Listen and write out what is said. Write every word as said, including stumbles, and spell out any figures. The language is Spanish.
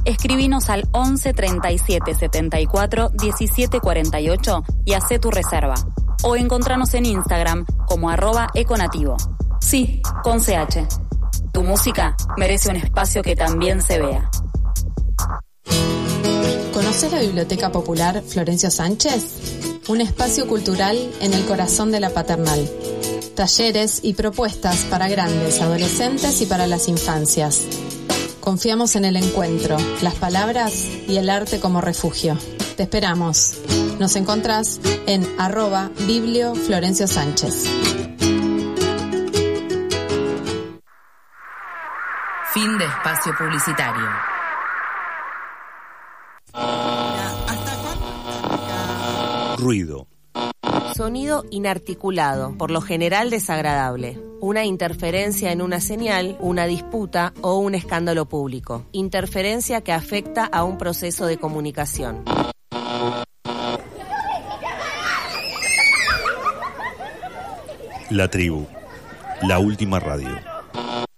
Escribinos al once treinta y siete setenta y cuatro diecisiete cuarenta y ocho y hacé tu reserva. O encontranos en Instagram como arroba econativo. Sí, con C H. Tu música merece un espacio que también se vea. ¿Conoces la Biblioteca Popular Florencio Sánchez? Un espacio cultural en el corazón de la Paternal. Talleres y propuestas para grandes, adolescentes y para las infancias. Confiamos en el encuentro, las palabras y el arte como refugio. Te esperamos. Nos encontrás en arroba Biblio Florencio Sánchez. Fin de espacio publicitario. Ruido. Sonido inarticulado, por lo general desagradable. Una interferencia en una señal, una disputa o un escándalo público. Interferencia que afecta a un proceso de comunicación. La tribu, la última radio.